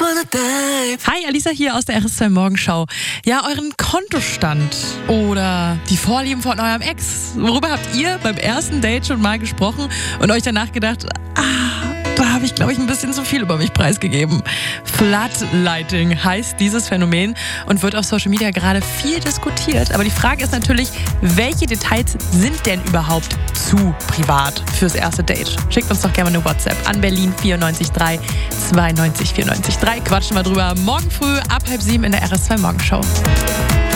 Hi, Alisa hier aus der RS2 Morgenschau. Ja, euren Kontostand oder die Vorlieben von eurem Ex. Worüber habt ihr beim ersten Date schon mal gesprochen und euch danach gedacht, da habe ich, glaube ich, ein bisschen zu viel über mich preisgegeben. Floodlighting heißt dieses Phänomen und wird auf Social Media gerade viel diskutiert. Aber die Frage ist natürlich, welche Details sind denn überhaupt zu privat fürs erste Date? Schickt uns doch gerne eine WhatsApp an Berlin 94 3 92 94 3. Quatschen wir drüber morgen früh ab 6:30 in der RS2 Morgenschau.